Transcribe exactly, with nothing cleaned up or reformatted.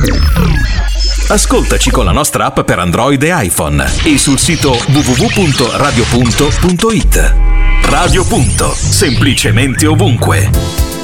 Ascoltaci con la nostra app per Android e iPhone e sul sito w w w punto radio punto punto it. Radio Punto, semplicemente ovunque.